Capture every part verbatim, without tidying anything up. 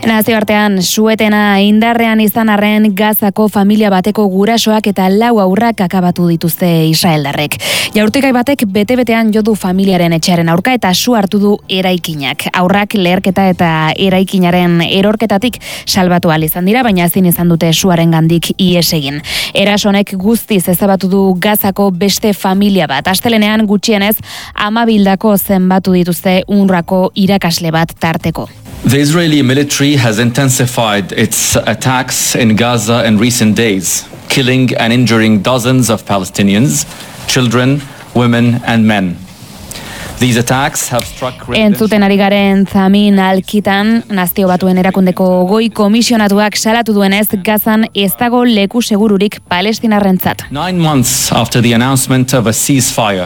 Nazioartean suetena indarrean izan arren Gazako familia bateko gurasoak eta lau aurrak akabatu dituzte israeldarrek. Jaurtikai batek bete-betean jo du familiaren etxearen aurka eta su hartu du eraikinak. Aurrak leherketa eta eraikinaren erorketatik salbatu ahal izan dira, baina ezin izan dute suarengandik ihes egin. Eraso honek guztiz ezabatu du Gazako beste familia bat. Astelenean gutxienez amabildako zenbatu dituzte UNRWAko irakasle bat tarteko. The Israeli military has intensified its attacks in Gaza in recent days, killing and injuring dozens of Palestinians, children, women and men. These attacks have struck Entzuten ari garen Zamin Alkitan, Nazio Batuen Erakundeko goi komisionatuak salatu duenez, Gazan ez dago leku segururik palestinarrentzat. Nine months after the announcement of a ceasefire,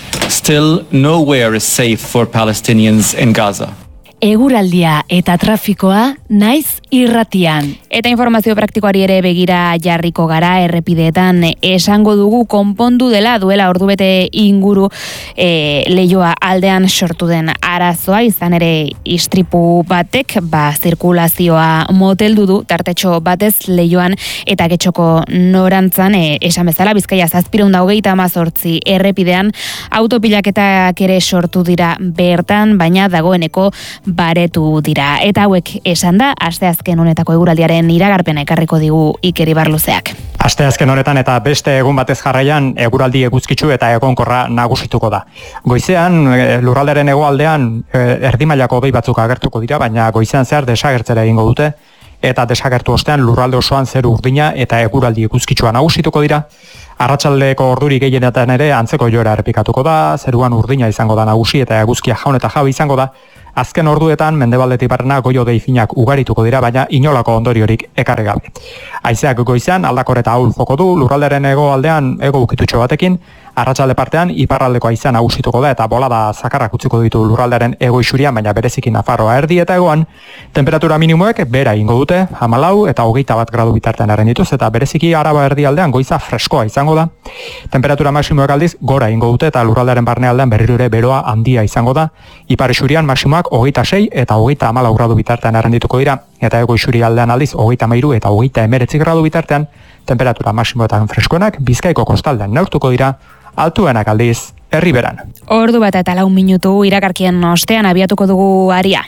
still nowhere is safe for Palestinians in Gaza. Eguraldia eta trafikoa naiz irratian. Eta informazio praktikoari ere begira jarriko gara errepideetan esango dugu konpondu dela duela ordubete inguru e, leioa aldean sortu den arazoa, izan ere istripu batek ba zirkulazioa moteldu du tartetxo batez leioan eta Getxoko norantzan e, esan bezala Bizkaia zazpiehun eta hogeita hamazortzi errepidean autopilaketak ere sortu dira bertan, baina dagoeneko baretu dira. Eta hauek esan da, asteazken honetako eguraldiaren iragarpena ekarriko digu Iker Ibarluzeak. Asteazken honetan eta beste egun batez jarraian eguraldi eguzkitsu eta egonkorra nagusituko da. Goizean lurralderen hegoaldean erdi mailako hodei batzuk agertuko dira, baina goizean zehar desagertzera egingo dute eta desagertu ostean lurralde osoan zeru urdina eta eguraldi eguzkitsua nagusituko dira. Arratsaldeko orduri gehienetan ere antzeko joera errepikatuko da, zeruan urdina izango da nagusi eta eguzkia jaun eta jabe izango da. Azken orduetan mendebaldetik barrena goi-hodei finak ugarituko dira, baina inolako ondoriorik ekarri gabe. Haizeak goizean aldakor eta ahul joko du, lurralderen hegoaldean hego ukitutxo batekin, arratsalde partean iparraldeko haizea nagusituko da eta bolada zakarrak utziko ditu lurraldaren hego isurian, baina bereziki Nafarroa erdi eta hegoan, temperatura minimoek bera ingo dute, hamalau eta hogeita bat gradu bitartean errendituz, eta bereziki Araba erdialdean goiza freskoa izango da. Temperatura maksimoek aldiz gora ingo dute eta lurraldaren barnealdean berriro ere beroa handia izango da. Ipar isurian maksimoak hogeita sei eta hogeita hamalau gradu bitartean errendituko dira, eta hego isurialdean aldiz hogeita hamairu eta hogeita hemeretzi gradu bitartean, temperatura maksimoetan freskoenak Bizkaiko kostaldean neurtuko dira, altuenak aldiz herriberan. Ordu bat eta lau minutu iragarkien ostean abiatuko dugu aria.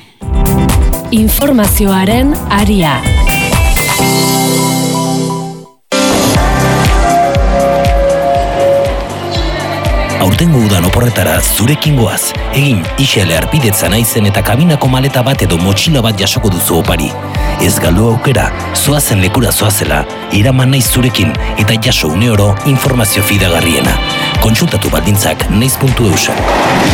Informazioaren aria. Aurtengo udan oporretara zurekin goaz, egin isele arpidetza naizen eta kabinako maleta bat edo motxila bat jasoko duzu opari. Ez galdu aukera, zoazen lekura zoazela, iraman naiz zurekin eta jaso une oro informazio fidagarriena. Kontsultatu baldintzak naiz puntu eusen.